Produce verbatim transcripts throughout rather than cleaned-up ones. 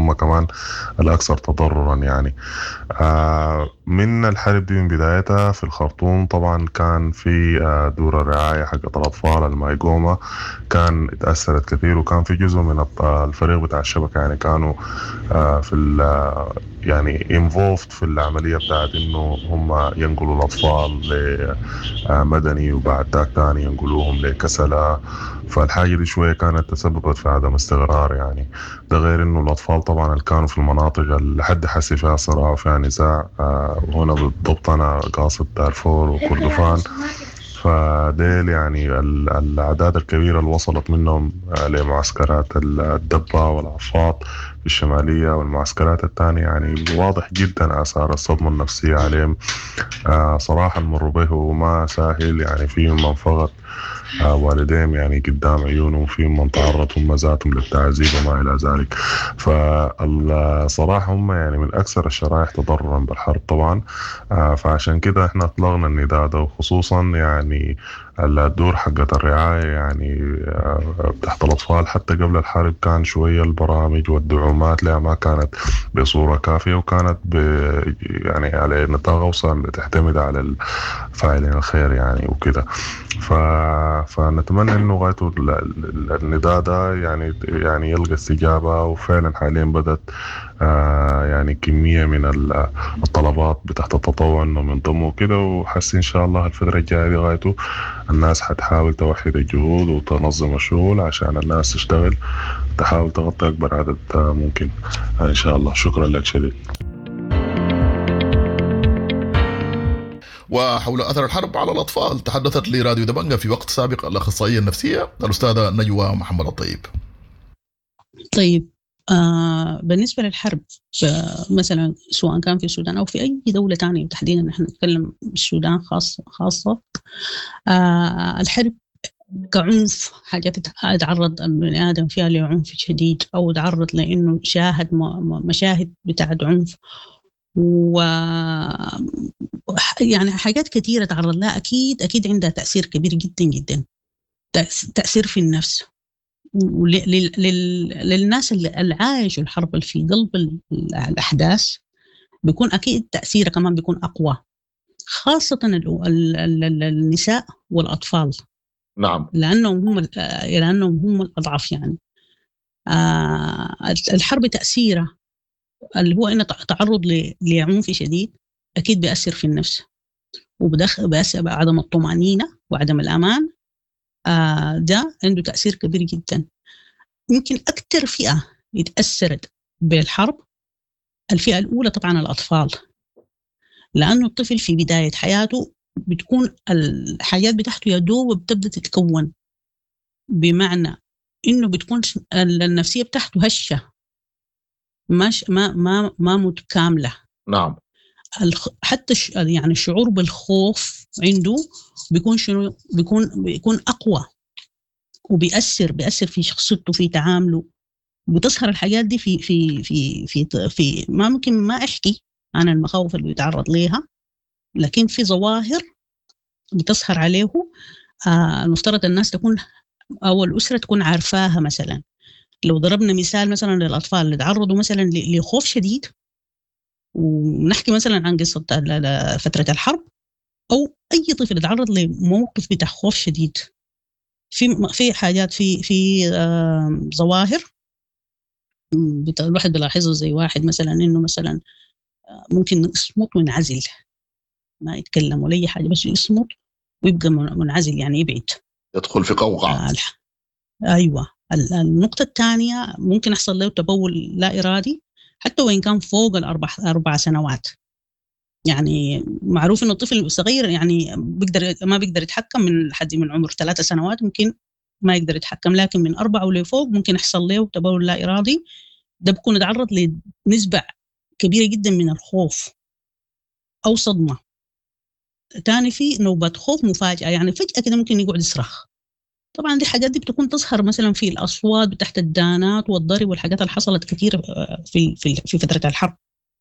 هم كمان الأكثر تضررا يعني. آه من الحرب دي من بدايتها في الخرطوم طبعا كان في آه دور الرعاية حقت الأطفال المايقومة كان اتأثرت كثير، وكان في جزء من الفريق بتاع الشبكة يعني كانوا آه في يعني involved في العملية بتاعت إنه هم ينقلوا الأطفال لمدني وبعد ذاك تاني ينقلوهم لكسلة. فالحاجة دي شوية كانت تسببت في عدم استقرار يعني. ده غير إنه الأطفال طبعا اللي كانوا في المناطق اللي حد حسي فيها صراع وفيها نزاع، آه وهنا بالضبط أنا قاصد دارفور وكردفان، فديل يعني الأعداد الكبيرة اللي وصلت منهم لمعسكرات الدبة والعفاط في الشمالية والمعسكرات الثانية يعني واضح جدا آثار الصدمة النفسية عليهم. آه صراحة المر به ما سهل يعني، فيهم من فقد آه والديهم يعني قدام عيونهم، فيهم من تعرض هم ذاتهم للتعذيب وما إلى ذلك. فالصراحة هم يعني من أكثر الشرائح تضررا بالحرب طبعا. آه فعشان كده احنا أطلقنا النداء ده، وخصوصا يعني الدور حقة الرعاية يعني آه تحت الأطفال. حتى قبل الحرب كان شوية البرامج والدعومات لها ما كانت بصورة كافية، وكانت يعني على نطاق أوسع تعتمد على الفاعلين الخير يعني وكده. ف... فنتمنى إنه غايته النداء ده يعني يعني يلقى استجابة، وفعلا حاليا بدأت آه يعني كمية من الطلبات بتاعت التطوع إنهم ينضموا كده، وحس إن شاء الله الفترة الجاية غايته الناس حتحاول توحد الجهود وتنظم الشغل عشان الناس تشتغل تحاول تغطي أكبر عدد ممكن إن شاء الله. شكرا لك شديد. وحول أثر الحرب على الأطفال تحدثت لي راديو دبنجة في وقت سابق الأخصائية النفسية الأستاذة نجوى محمد الطيب. طيب آه بالنسبة للحرب مثلا سواء كان في السودان أو في أي دولة تانية، تحديدا نحن نتكلم بالسودان خاصة خاصة آه الحرب كعنف، حاجات يتعرض البني آدم فيها لعنف شديد أو يتعرض لأنه شاهد مشاهد بتاعت عنف، و يعني حاجات كثيرة تعرض لها، أكيد أكيد عندها تأثير كبير جدا جدا، تأثير في النفس. ولل... لل... للناس اللي عايشوا الحرب اللي في قلب الأحداث بيكون أكيد تأثيره كمان بيكون أقوى، خاصة ال... ال... النساء والأطفال. نعم. لأنهم هم لأنهم هم الأضعف يعني. آه الحرب تأثيره اللي هو إنه تعرض لعنف شديد أكيد بيأثر في النفس، وبدخل بيأثر بعدم الطمأنينة وعدم الأمان. آه ده عنده تأثير كبير جدا. يمكن أكتر فئة يتأثرت بالحرب الفئة الأولى طبعا الأطفال، لأنه الطفل في بداية حياته بتكون الحياة بتاعته يدوب بتبدأ تتكون، بمعنى إنه بتكون النفسية بتاعته هشة ماش ما ما ما متكاملة. نعم. حتى يعني الشعور بالخوف عنده بيكون شنو بيكون بيكون أقوى، وبيأثر بيأثر في شخصيته في تعامله. بتظهر الحاجات دي في في في في في ما ممكن ما أحكي عن المخاوف اللي بيتعرض ليها، لكن في ظواهر بتظهر عليه. آه المفترض الناس تكون أو الأسرة تكون عارفاها. مثلا لو ضربنا مثال مثلا للأطفال اللي تعرضوا مثلا لخوف شديد، ونحكي مثلا عن قصة فترة الحرب، أو أي طفل يتعرض لموقف بتاع خوف شديد، في في حاجات في في آه ظواهر الواحد بلاحظه، زي واحد مثلا إنه مثلا ممكن يصمت وينعزل، ما يتكلم ولا أي حاجة، بس يصمت ويبقى منعزل يعني يبعد، يدخل في قوقعة. آه أيوة. النقطة الثانية ممكن يحصل له تبول لا إرادي حتى وإن كان فوق الأربع أربع سنوات. يعني معروف إنه الطفل صغير يعني بيقدر ما بيقدر يتحكم من حد من عمر ثلاثة سنوات ممكن ما يقدر يتحكم، لكن من أربعة ولفوق ممكن يحصل له تبول لا إرادي. ده بيكون يتعرض لنسبة كبيرة جدا من الخوف أو صدمة. تاني في نوبة خوف مفاجئة، يعني فجأة كده ممكن يقعد يصرخ. طبعا دي حاجات دي بتكون تظهر مثلا في الأصوات تحت الدانات والضرب والحاجات اللي حصلت كثير في في في فترة الحرب.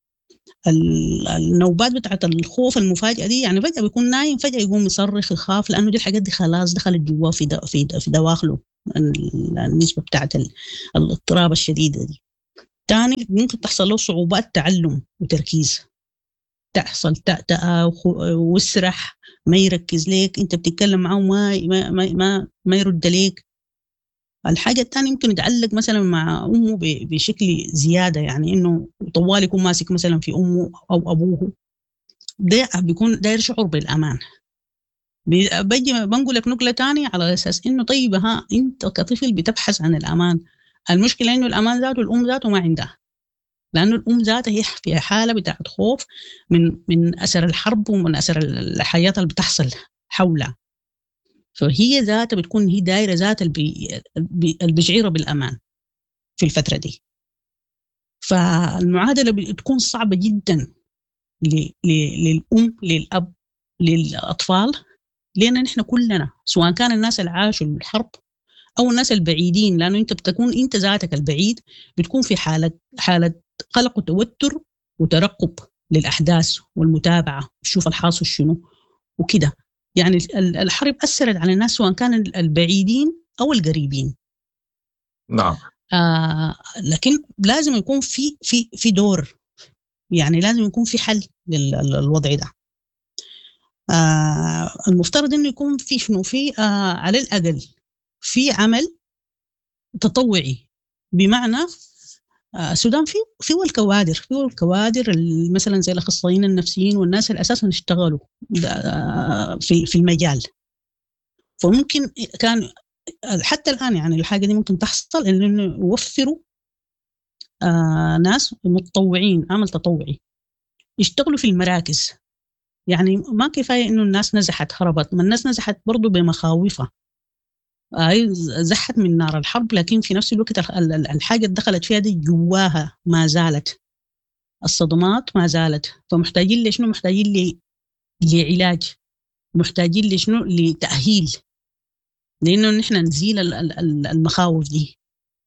النوبات بتاعت الخوف المفاجئة دي يعني فجأة بيكون نايم فجأة يقوم يصرخ يخاف، لأنه دي الحاجات دي خلاص دخلت جوا في في في دواخله النسبة بتاعت الاضطراب الشديدة دي. تاني ممكن تحصل له صعوبات تعلم وتركيز، تحصل تأتأة واسرح، ما يركز ليك، انت بتتكلم معه ما ما ما ما يرد ليك. الحاجة الثانية ممكن يتعلق مثلا مع أمه بشكل زيادة، يعني إنه طوال يكون ماسك مثلا في أمه أو أبوه، ده بيكون داير شعور بالأمان. بيجي بنقول لك نقلة تانية على أساس إنه طيب ها أنت كطفل بتبحث عن الأمان، المشكلة إنه الأمان ذاته الأم ذاته ما عندها، لأنه الأم ذاتها هي في حالة بتاعت خوف من من أثر الحرب ومن أثر الحياة اللي بتحصل حولها، فهي ذاتها بتكون هي دايرة ذات البشعيرة بالأمان في الفترة دي. فالمعادلة بتكون صعبة جدا للأم للأب للأطفال، لأن نحن كلنا سواء كان الناس اللي عاشوا الحرب أو الناس البعيدين، لأنه أنت بتكون أنت ذاتك البعيد بتكون في حالة حالة قلق وتوتر وترقب للأحداث والمتابعة، شوف الحاصل شنو وكده. يعني الحرب أثرت على الناس سواء كان البعيدين أو القريبين. نعم. آه لكن لازم يكون في في في دور، يعني لازم يكون في حل للوضع ده. آه المفترض إنه يكون في شنو في آه على الأقل في عمل تطوعي، بمعنى السودان في في الكوادر في الكوادر مثلا زي الاخصائيين النفسيين والناس اللي اساسا اشتغلوا في في المجال، فممكن كان حتى الان يعني الحاجه دي ممكن تحصل انه يوفروا آه ناس متطوعين، عمل تطوعي يشتغلوا في المراكز. يعني ما كفايه انه الناس نزحت هربت، ما الناس نزحت برضو بمخاوفها، هاي زحت من نار الحرب، لكن في نفس الوقت الحاجة اللي دخلت فيها دي جواها ما زالت، الصدمات ما زالت، فمحتاجين لشنو؟ محتاجين لعلاج، محتاجين لشنو؟ لتأهيل، لأنه نحن نزيل المخاوف دي.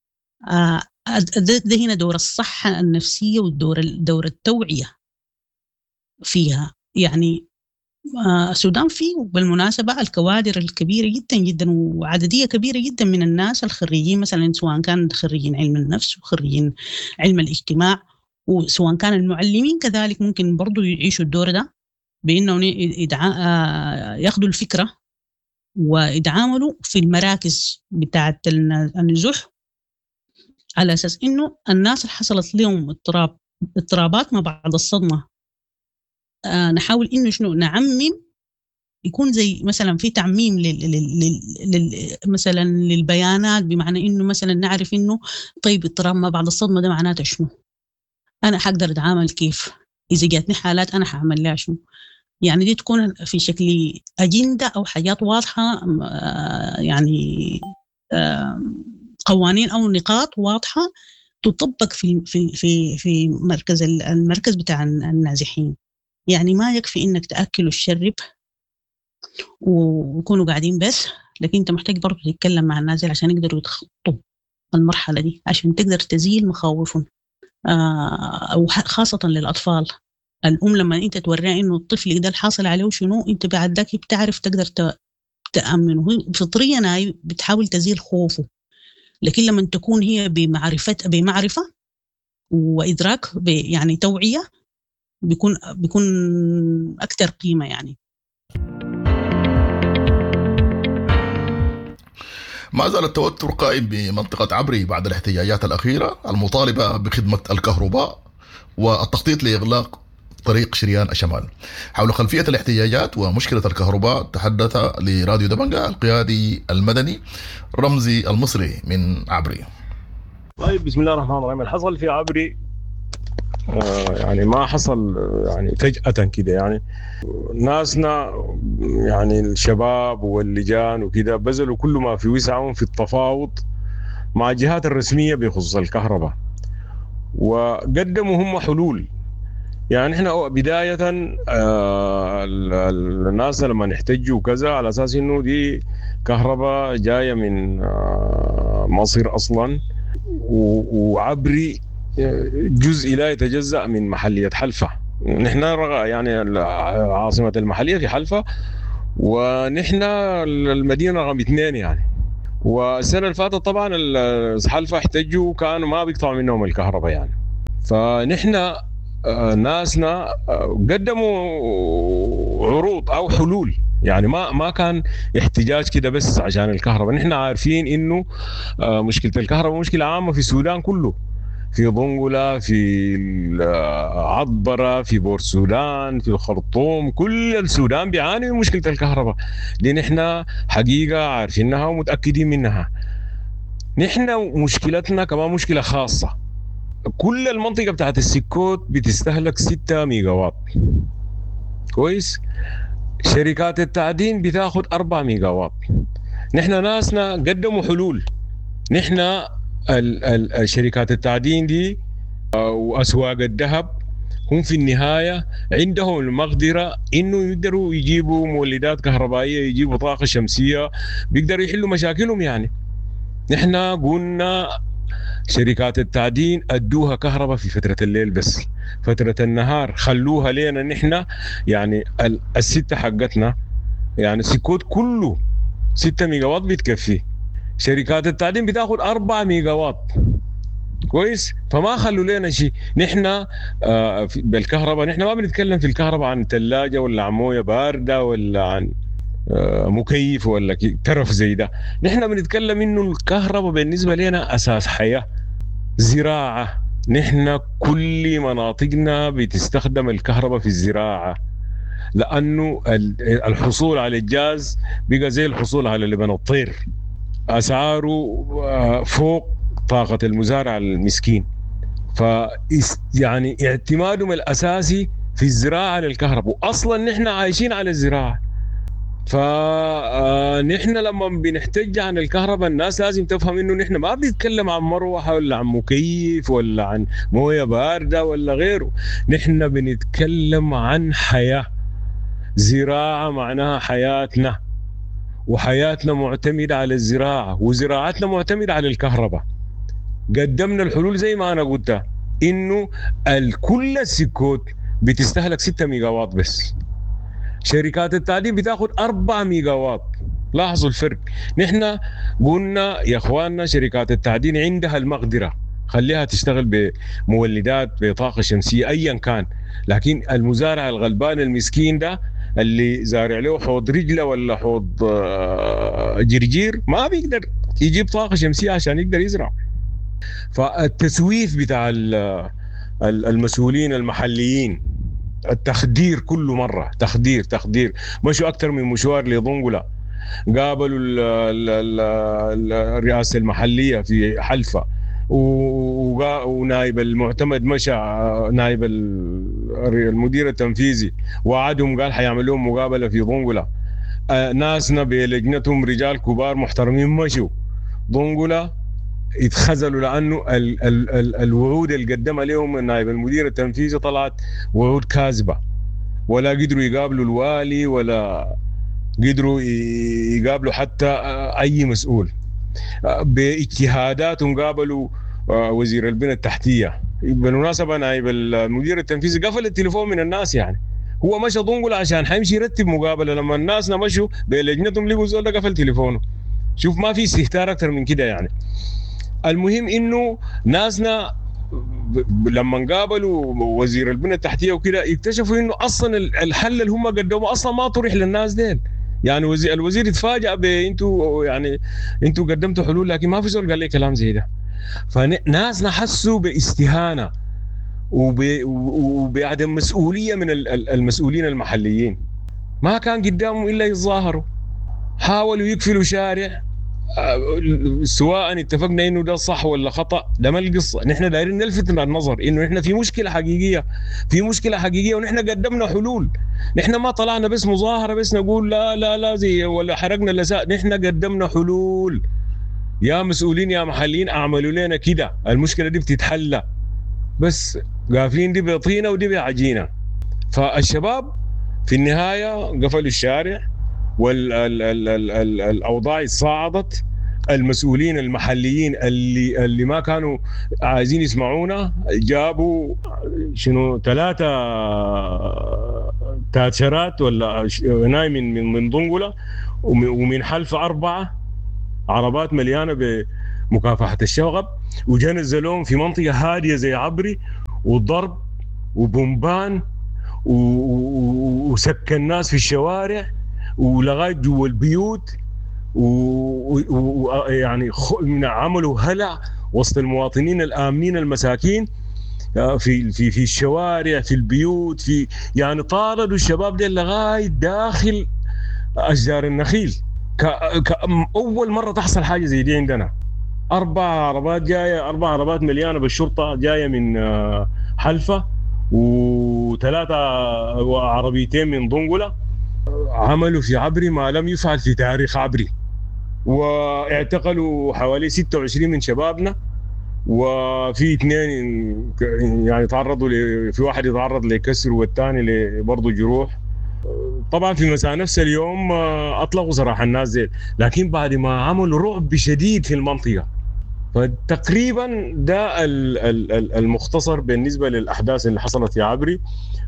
ده هنا دور الصحة النفسية والدور دور التوعية فيها. يعني السودان فيه بالمناسبة الكوادر الكبيرة جدا جدا وعددية كبيرة جدا من الناس الخريجين، مثلا سواء كان خريجين علم النفس وخريجين علم الاجتماع، وسواء كان المعلمين كذلك ممكن برضو يعيشوا الدور ده، بأنه ياخدوا الفكرة ويتعاملوا في المراكز بتاعة النزوح، على أساس إنه الناس اللي حصلت لهم اضطراب اضطرابات ما بعد الصدمة، آه نحاول إنه شنو نعمم، يكون زي مثلا في تعميم لل... لل... لل... مثلا للبيانات، بمعنى إنه مثلا نعرف إنه طيب اضطراب ما بعد الصدمة ده معناته شنو، أنا حقدر أتعامل كيف، إذا جاتني حالات أنا حعمل لها شنو. يعني دي تكون في شكل أجندة أو حاجات واضحة، آه يعني آه قوانين أو نقاط واضحة تطبق في في في في مركز المركز بتاع النازحين. يعني ما يكفي إنك تأكل وتشرب ويكونوا قاعدين بس، لكن أنت محتاج برضو تتكلم مع النازل عشان يقدروا يتخطوا المرحلة دي، عشان تقدر تزيل مخاوفهم، أو خاصة للأطفال. الأم لما أنت توريها إنه الطفل ده الحاصل عليه شنو، أنت بعد ذاك بتعرف تقدر تأمنه، فطريا هي بتحاول تزيل خوفه. لكن لما تكون هي بمعرفة بمعرفة وإدراك يعني توعية، بيكون بيكون أكثر قيمة. يعني ما زال التوتر قائم بمنطقة عبري بعد الاحتجاجات الأخيرة المطالبة بخدمة الكهرباء والتخطيط لإغلاق طريق شريان الشمال. حول خلفية الاحتجاجات ومشكلة الكهرباء تحدث لراديو دبنجة القيادي المدني رمزي المصري من عبري. طيب، بسم الله الرحمن الرحيم. الحصل في عبري آه يعني ما حصل يعني فجأة كده، يعني ناسنا يعني الشباب واللجان وكده بذلوا كل ما في وسعهم في التفاوض مع الجهات الرسمية بخصوص الكهرباء، وقدموا هم حلول. يعني احنا بداية آه الناس لما نحتجوا كذا على أساس إنه دي كهرباء جاية من آه مصر أصلا، وعبري جزء لا يتجزأ من محلية حلفة. نحن يعني عاصمة المحلية في حلفة، ونحن المدينة رقم اثنين يعني. والسنة اللي فاتت طبعا الحلفة احتجوا كانوا ما بيقطعوا منهم الكهرباء يعني. فنحن ناسنا قدموا عروض أو حلول يعني، ما ما كان احتجاج كده بس عشان الكهرباء. نحن عارفين إنه مشكلة الكهرباء مشكلة عامة في السودان كله، في ضنقلة، في عطبرة، في بور السودان، في الخرطوم، كل السودان بيعاني من مشكلة الكهرباء دي. نحن حقيقة عارفينها ومتأكدين منها. نحن مشكلتنا كمان مشكلة خاصة، كل المنطقة بتاعت السكوت بتستهلك ستة ميجا واط كويس، شركات التعدين بتاخد أربعة ميجا واط. نحن ناسنا قدموا حلول. نحن الشركات التعدين دي وأسواق الذهب هم في النهاية عندهم المقدرة إنه يقدروا يجيبوا مولدات كهربائية، يجيبوا طاقة شمسية، بيقدروا يحلوا مشاكلهم يعني. نحن قلنا شركات التعدين أدوها كهرباء في فترة الليل بس، فترة النهار خلوها لنا نحن يعني الستة حقتنا يعني سكوت كله ستة ميجا واط بتكفي. شركات التعدين بتاخد أربعة ميجا واط كويس، فما خلوا لنا شيء. نحن آه بالكهرباء نحن ما بنتكلم في الكهرباء عن ثلاجة ولا عن موية باردة ولا عن آه مكيف ولا ترف زي ده. نحن بنتكلم إنه الكهرباء بالنسبة لنا أساس حياة. زراعة، نحن كل مناطقنا بتستخدم الكهرباء في الزراعة، لأنه الحصول على الجاز بقى زي الحصول على لبن الطير، أسعاره فوق طاقة المزارع المسكين. ف يعني اعتمادهم الأساسي في الزراعة للكهرباء، وأصلا نحن عايشين على الزراعة. فنحن لما بنحتج عن الكهرباء الناس لازم تفهم إنه نحن ما بنتكلم عن مروحة ولا عن مكيف ولا عن موية باردة ولا غيره. نحن بنتكلم عن حياة. زراعة معناها حياتنا، وحياتنا معتمدة على الزراعة، وزراعتنا معتمدة على الكهرباء. قدمنا الحلول زي ما أنا قلت، إنه الكل السكوت بتستهلك ستة ميجا واط بس، شركات التعدين بتاخد أربعة ميجا واط. لاحظوا الفرق. نحن قلنا يا أخواننا شركات التعدين عندها المقدرة، خليها تشتغل بمولدات بطاقة شمسية أيا كان، لكن المزارع الغلبان المسكين ده اللي زارع له حوض رجله ولا حوض جرجير ما بيقدر يجيب طاقة شمسية عشان يقدر يزرع. فالتسويف بتاع المسؤولين المحليين، التخدير كل مرة، تخدير تخدير مشوا أكثر من مشوار لضنقلة، قابلوا الرئاسة المحلية في حلفة، ونائب المعتمد مشى نائب المدير التنفيذي وعدهم قال حيعمل لهم مقابلة في ضنقلة. ناسنا بلجنتهم رجال كبار محترمين مشوا ضنقلة، يتخزلوا لأنه ال ال ال الوعود اللي قدمها لهم نائب المدير التنفيذي طلعت وعود كاذبة، ولا قدروا يقابلوا الوالي ولا قدروا يقابلوا حتى أي مسؤول. باجتهاداتهم قابلوا وزير البنى التحتية. بالمناسبة نائب المدير التنفيذي قفل التليفون من الناس، يعني هو مشى ضنقل عشان حيمشي يرتب مقابلة، لما الناس مشوا بلجنتهم لقوا زول ده قفل تليفونه. شوف ما في استهتار أكثر من كده يعني. المهم إنه ناسنا لما قابلوا وزير البنى التحتية وكده اكتشفوا إنه أصلا الحل اللي هم قدموه أصلا ما طرح للناس ديل. يعني وزير الوزير يتفاجأ بأنتوا يعني أنتوا قدمتوا حلول لكن ما في زول قال لي كلام زي ده. فناسنا حسوا باستهانة وبعدم مسؤولية من المسؤولين المحليين. ما كان قدامهم إلا يتظاهروا، حاولوا يقفلوا شارع، سواء اتفقنا انه ده صح ولا خطأ ده ما القصة. نحن دايرين نلفت النظر انه نحن في مشكلة حقيقية، في مشكلة حقيقية ونحن قدمنا حلول. نحن ما طلعنا بس مظاهرة بس نقول لا لا لا زي ولا حرقنا اللساء، نحن قدمنا حلول. يا مسؤولين يا محليين اعملوا لنا كده، المشكلة دي بتتحل، بس قافلين دي بطينة ودي بعجينة. فالشباب في النهاية قفلوا الشارع والأوضاع صاعدت. المسؤولين المحليين اللي اللي ما كانوا عايزين يسمعونا جابوا شنو ثلاثة تاتشرات ولا ناي من من من ضنقلة ومن حلفة أربعة عربات مليانة بمكافحة الشغب، وجا نزلوهم في منطقة هادية زي عبري، وضرب وبومبان وسكن الناس في الشوارع ولغاية جوا البيوت، ويعني عملوا هلع وسط المواطنين الآمنين المساكين في في في الشوارع، في البيوت، في يعني طاردوا الشباب دي لغاية داخل أشجار النخيل. كأول مرة تحصل حاجة زي دي عندنا. أربع عربات جاية، أربع عربات مليانة بالشرطة جاية من حلفة، وثلاثة عربيتين من ضنقلة، عملوا في عبري ما لم يفعل في تاريخ عبري، واعتقلوا حوالي ستة وعشرين من شبابنا، وفي اثنين يعني تعرضوا ل... في واحد يتعرض لكسر والثاني برضه جروح. طبعا في مساء نفس اليوم اطلقوا سراح الناس زي، لكن بعد ما عملوا رعب شديد في المنطقه. فتقريبا ده المختصر بالنسبه للاحداث اللي حصلت في عبري،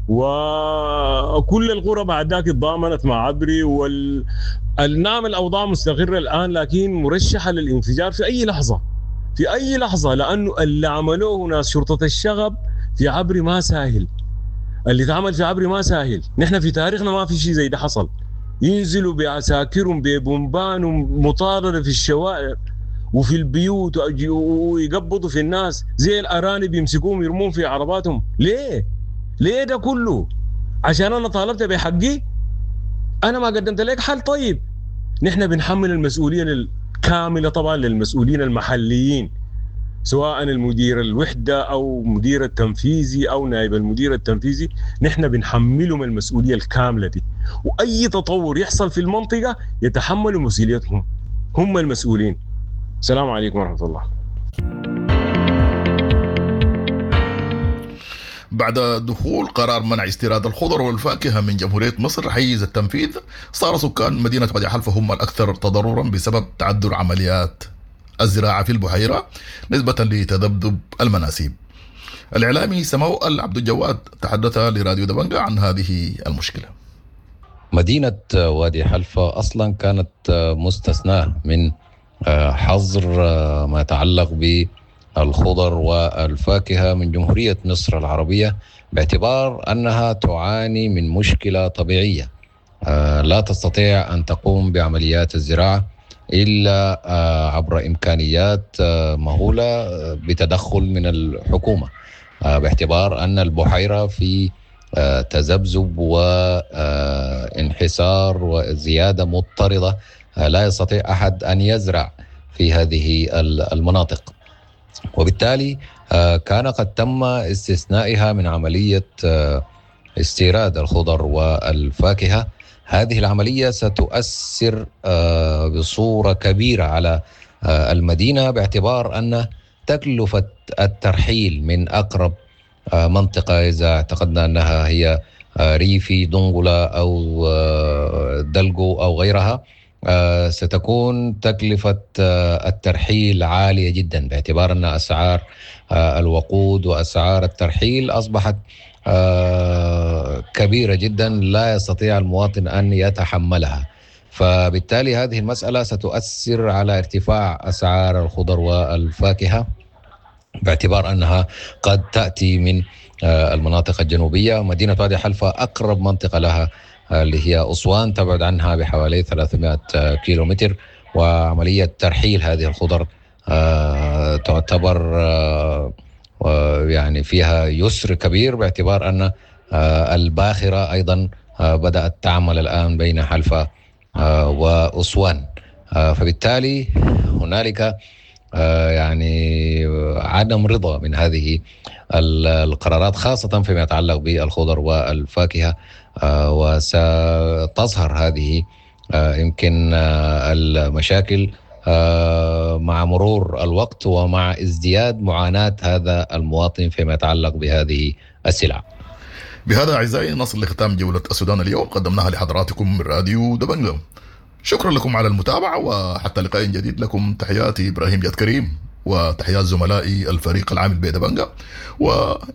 وكل القرى بعد ذاك اتضامنت مع عبري، والنعم الاوضاع مستقره الان، لكن مرشحه للانفجار في اي لحظه، في اي لحظه، لانه اللي عملوه ناس شرطه الشغب في عبري ما سهل. اللي اتعمل في عبري ما سهل، نحن في تاريخنا ما في شيء زي ده حصل. ينزلوا بعساكرهم ببومبان ومطاردة في الشوارع وفي البيوت، ويقبضوا في الناس زي الأرانب، يمسكوهم يرمون في عرباتهم. ليه؟ ليه ده كله؟ عشان أنا طالبت بحقي؟ أنا ما قدمت لك حل؟ طيب نحن بنحمل المسؤولية الكاملة طبعا للمسؤولين المحليين، سواء المدير الوحدة أو مدير التنفيذي أو نائب المدير التنفيذي، نحن بنحملهم المسؤولية الكاملة دي، وأي تطور يحصل في المنطقة يتحملوا مسؤوليتهم، هم المسؤولين. السلام عليكم ورحمة الله. بعد دخول قرار منع استيراد الخضر والفاكهة من جمهورية مصر حيز التنفيذ، صار سكان مدينة وادي حلفة هم الأكثر تضررا بسبب تعذر عمليات الزراعة في البحيرة نسبة لتذبذب المناسيب. الإعلامي سمو عبد الجواد تحدث لراديو دبنجة عن هذه المشكلة. مدينة وادي حلفة أصلا كانت مستثناة من حظر ما يتعلق بالخضر والفاكهة من جمهورية مصر العربية، باعتبار أنها تعاني من مشكلة طبيعية لا تستطيع أن تقوم بعمليات الزراعة إلا عبر إمكانيات مهولة بتدخل من الحكومة، باعتبار أن البحيرة في تذبذب وانحسار وزيادة مضطردة، لا يستطيع أحد أن يزرع في هذه المناطق، وبالتالي كان قد تم استثنائها من عملية استيراد الخضر والفاكهة. هذه العملية ستؤثر بصورة كبيرة على المدينة، باعتبار أن تكلفة الترحيل من أقرب منطقة، إذا اعتقدنا أنها هي ريفي دنقلة أو دلقو أو غيرها، ستكون تكلفة الترحيل عالية جدا، باعتبار أن أسعار الوقود وأسعار الترحيل أصبحت كبيرة جدا لا يستطيع المواطن أن يتحملها. فبالتالي هذه المسألة ستؤثر على ارتفاع أسعار الخضر والفاكهة، باعتبار أنها قد تأتي من المناطق الجنوبية. مدينة وادي حلفة أقرب منطقة لها اللي هي أسوان تبعد عنها بحوالي ثلاثمائة كيلومتر، وعملية ترحيل هذه الخضر تعتبر يعني فيها يسر كبير، باعتبار أن الباخرة أيضا بدأت تعمل الآن بين حلفة وأسوان. فبالتالي هنالك يعني عدم رضا من هذه القرارات، خاصة فيما يتعلق بالخضر والفاكهة، وستظهر هذه يمكن المشاكل مع مرور الوقت ومع ازدياد معاناة هذا المواطن فيما يتعلق بهذه السلع. بهذا أعزائي نصل لختام جولة السودان اليوم، قدمناها لحضراتكم من راديو دبنجة. شكرا لكم على المتابعة، وحتى لقاء جديد لكم تحياتي إبراهيم جاد كريم، وتحيات زملائي الفريق العامل بدبنجة، و